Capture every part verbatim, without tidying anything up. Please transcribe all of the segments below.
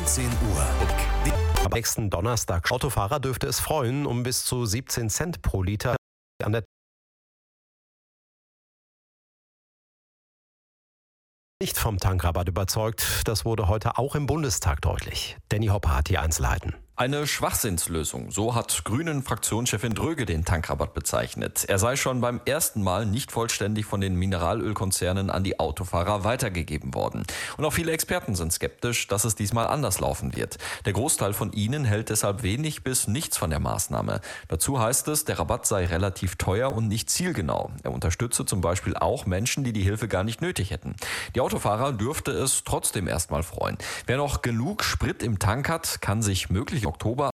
neunzehn Uhr. Am nächsten Donnerstag. Autofahrer dürfte es freuen, um bis zu siebzehn Cent pro Liter an der nicht vom Tankrabatt überzeugt. Das wurde heute auch im Bundestag deutlich. Danny Hopper hat die Einzelheiten. Eine Schwachsinnslösung, so hat Grünen-Fraktionschefin Dröge den Tankrabatt bezeichnet. Er sei schon beim ersten Mal nicht vollständig von den Mineralölkonzernen an die Autofahrer weitergegeben worden. Und auch viele Experten sind skeptisch, dass es diesmal anders laufen wird. Der Großteil von ihnen hält deshalb wenig bis nichts von der Maßnahme. Dazu heißt es, der Rabatt sei relativ teuer und nicht zielgenau. Er unterstütze zum Beispiel auch Menschen, die die Hilfe gar nicht nötig hätten. Die Autofahrer dürfte es trotzdem erstmal freuen. Wer noch genug Sprit im Tank hat, kann sich möglicherweise Oktober,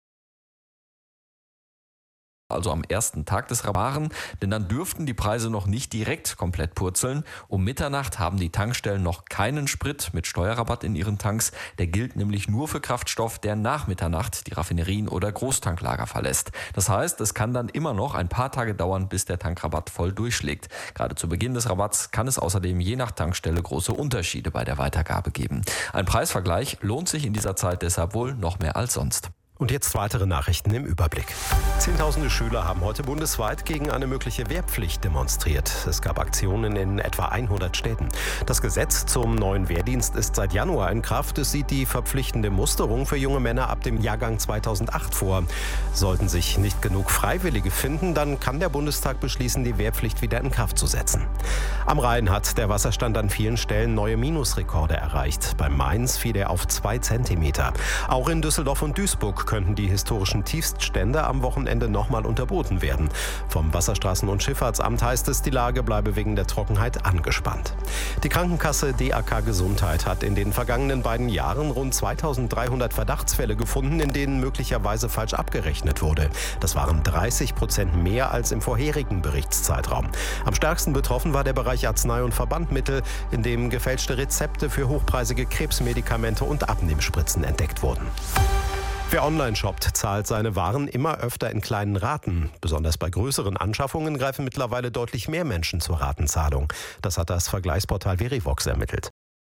also am ersten Tag des Rabatten, denn dann dürften die Preise noch nicht direkt komplett purzeln. Um Mitternacht haben die Tankstellen noch keinen Sprit mit Steuerrabatt in ihren Tanks. Der gilt nämlich nur für Kraftstoff, der nach Mitternacht die Raffinerien oder Großtanklager verlässt. Das heißt, es kann dann immer noch ein paar Tage dauern, bis der Tankrabatt voll durchschlägt. Gerade zu Beginn des Rabatts kann es außerdem je nach Tankstelle große Unterschiede bei der Weitergabe geben. Ein Preisvergleich lohnt sich in dieser Zeit deshalb wohl noch mehr als sonst. Und jetzt weitere Nachrichten im Überblick. Zehntausende Schüler haben heute bundesweit gegen eine mögliche Wehrpflicht demonstriert. Es gab Aktionen in etwa hundert Städten. Das Gesetz zum neuen Wehrdienst ist seit Januar in Kraft. Es sieht die verpflichtende Musterung für junge Männer ab dem Jahrgang zweitausendacht vor. Sollten sich nicht genug Freiwillige finden, dann kann der Bundestag beschließen, die Wehrpflicht wieder in Kraft zu setzen. Am Rhein hat der Wasserstand an vielen Stellen neue Minusrekorde erreicht. Bei Mainz fiel er auf zwei Zentimeter. Auch in Düsseldorf und Duisburg könnten die historischen Tiefststände am Wochenende nochmal unterboten werden. Vom Wasserstraßen- und Schifffahrtsamt heißt es, die Lage bleibe wegen der Trockenheit angespannt. Die Krankenkasse D A K Gesundheit hat in den vergangenen beiden Jahren rund zweitausenddreihundert Verdachtsfälle gefunden, in denen möglicherweise falsch abgerechnet wurde. Das waren dreißig Prozent mehr als im vorherigen Berichtszeitraum. Am stärksten betroffen war der Bereich Arznei- und Verbandmittel, in dem gefälschte Rezepte für hochpreisige Krebsmedikamente und Abnehmspritzen entdeckt wurden. Wer online shoppt, zahlt seine Waren immer öfter in kleinen Raten. Besonders bei größeren Anschaffungen greifen mittlerweile deutlich mehr Menschen zur Ratenzahlung. Das hat das Vergleichsportal Verivox ermittelt.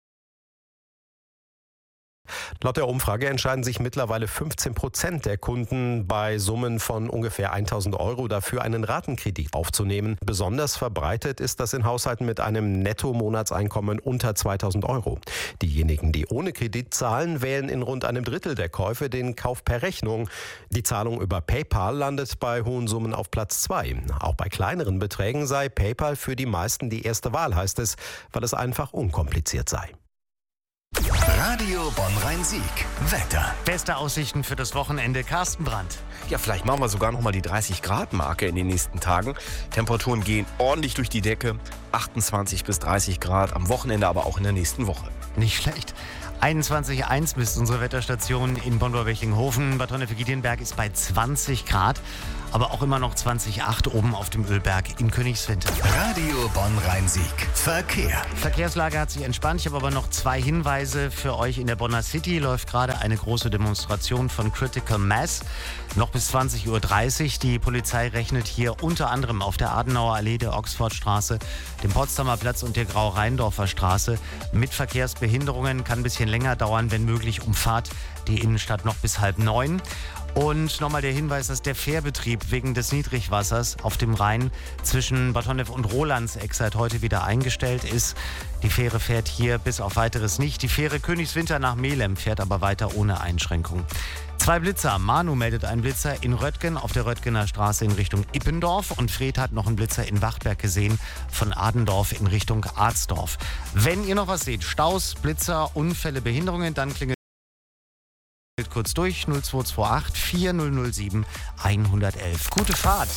Laut der Umfrage entscheiden sich mittlerweile fünfzehn Prozent der Kunden bei Summen von ungefähr tausend Euro dafür, einen Ratenkredit aufzunehmen. Besonders verbreitet ist das in Haushalten mit einem Netto-Monatseinkommen unter zweitausend Euro. Diejenigen, die ohne Kredit zahlen, wählen in rund einem Drittel der Käufe den Kauf per Rechnung. Die Zahlung über PayPal landet bei hohen Summen auf Platz zwei. Auch bei kleineren Beträgen sei PayPal für die meisten die erste Wahl, heißt es, weil es einfach unkompliziert sei. Radio Bonn-Rhein-Sieg. Wetter. Beste Aussichten für das Wochenende. Carsten Brandt. Ja, vielleicht machen wir sogar noch mal die dreißig Grad Marke in den nächsten Tagen. Temperaturen gehen ordentlich durch die Decke. achtundzwanzig bis dreißig Grad am Wochenende, aber auch in der nächsten Woche. Nicht schlecht. einundzwanzig Komma eins misst unsere Wetterstation in Bonn-Wechlinghofen. Bad Honnef-Giedienberg ist bei zwanzig Grad, aber auch immer noch zwanzig Komma acht oben auf dem Ölberg in Königswinter. Radio Bonn-Rhein-Sieg. Verkehr. Verkehrslage hat sich entspannt. Ich habe aber noch zwei Hinweise für euch. In der Bonner City läuft gerade eine große Demonstration von Critical Mass. Noch bis zwanzig Uhr dreißig. Die Polizei rechnet hier unter anderem auf der Adenauer Allee, der Oxfordstraße, dem Potsdamer Platz und der Grau-Rheindorfer Straße mit Verkehrsbehinderungen. Kann ein bisschen länger dauern, wenn möglich. Umfahrt die Innenstadt noch bis halb neun. Und nochmal der Hinweis, dass der Fährbetrieb wegen des Niedrigwassers auf dem Rhein zwischen Bad Honnef und Rolandseck seit heute wieder eingestellt ist. Die Fähre fährt hier bis auf Weiteres nicht. Die Fähre Königswinter nach Melem fährt aber weiter ohne Einschränkung. Zwei Blitzer. Manu meldet einen Blitzer in Röttgen auf der Röttgener Straße in Richtung Ippendorf. Und Fred hat noch einen Blitzer in Wachtberg gesehen von Adendorf in Richtung Arzdorf. Wenn ihr noch was seht, Staus, Blitzer, Unfälle, Behinderungen, dann klingelt kurz durch null zwei zwei acht vier null null sieben eins eins eins. Gute Fahrt.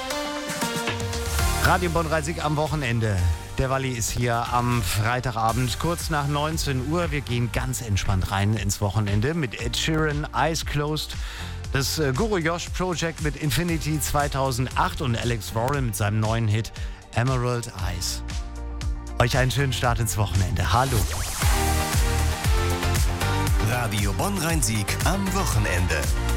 Radio Bonn-Rhein-Sieg am Wochenende. Der Walli ist hier am Freitagabend kurz nach neunzehn Uhr. Wir gehen ganz entspannt rein ins Wochenende mit Ed Sheeran, Eyes Closed. Das Guru Josh Project mit Infinity zweitausendacht und Alex Warren mit seinem neuen Hit Emerald Eyes. Euch einen schönen Start ins Wochenende. Hallo. Radio Bonn-Rhein-Sieg am Wochenende.